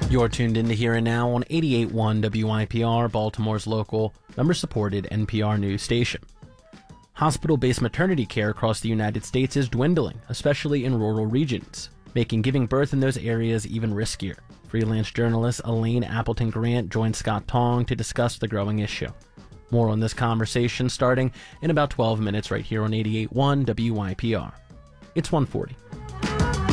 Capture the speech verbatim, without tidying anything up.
You're tuned in to Here and Now on eighty-eight point one W I P R, Baltimore's local, member-supported N P R news station. Hospital-based maternity care across the United States is dwindling, especially in rural regions, making giving birth in those areas even riskier. Freelance journalist Elaine Appleton Grant joined Scott Tong to discuss the growing issue. More on this conversation starting in about twelve minutes right here on eighty-eight point one W I P R. It's one forty.